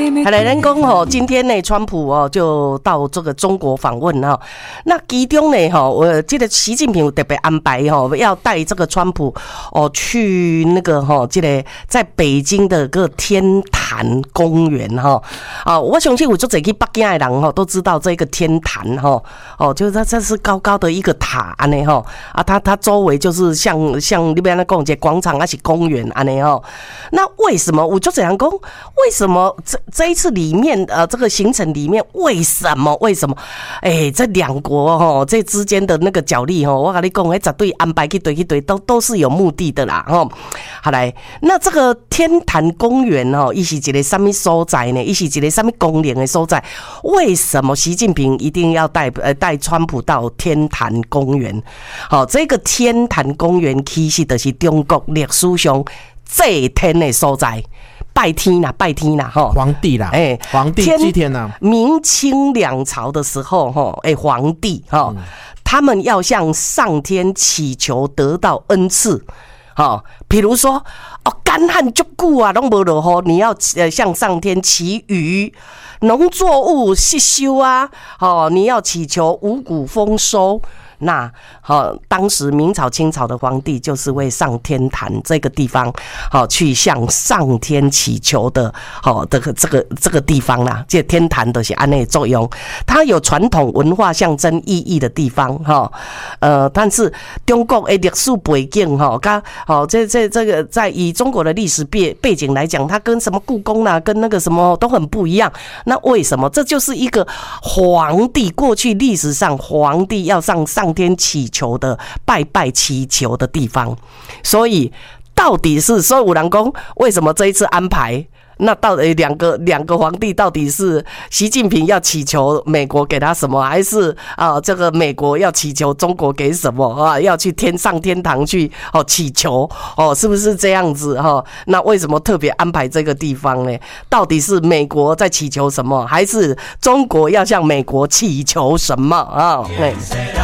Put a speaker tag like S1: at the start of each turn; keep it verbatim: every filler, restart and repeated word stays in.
S1: 好来，咱讲吼，今天呢，川普哦就到这个中国访问哈。那其中呢，哈，我记得习近平特别安排哈，要带这个川普哦去那个哈，这个在北京的个天坛公园哈。啊，我相信我就这去北京的人哈都知道这个天坛哈，哦，就是它这是高高的一个塔安尼哈，啊，它它周围就是像像那边那讲一个广场还是公园安尼哈。那为什么我就这样讲？为什么这这一次里面呃这个行程里面为什么为什么哎这两国哈这之间的那个角力哈，我跟你讲，哎绝对安排去对去对都都是有目的的啦哈。好来，那这个天坛公园哈，伊是一个什么所在呢？伊是一个什么公园的所在？为什么习近平一定要带呃带川普到天坛公园？好，这个天坛公园其实就是中国历史上祭天的所在。拜天啦，拜天啦，哈，
S2: 皇帝啦，哎、欸，皇帝祭天啦。
S1: 明清两朝的时候，哈，哎，皇帝哈，嗯、他们要向上天祈求得到恩赐，哈，比如说哦，干旱足久啊，拢无落雨，你要呃向上天祈雨，农作物失收啊，哦，你要祈求五谷丰收。那好、哦，当时明朝、清朝的皇帝就是为上天坛这个地方，好、哦、去向上天祈求的，好、哦、这个这个这个地方啦，这个天坛都是按那作用，它有传统文化象征意义的地方，哈、哦，呃，但是中国的历史背景，哈，刚好这这这个在以中国的历史背背景来讲，它跟什么故宫啦，跟那个什么都很不一样。那为什么？这就是一个皇帝过去历史上皇帝要上上。上天祈求的拜拜祈求的地方，所以到底是所以有人讲为什么这一次安排？那到底两个两个皇帝到底是习近平要祈求美国给他什么，还是啊这个美国要祈求中国给什么啊？要去天上天堂去哦祈求哦，是不是这样子哈、哦？那为什么特别安排这个地方呢？到底是美国在祈求什么，还是中国要向美国祈求什么啊？对。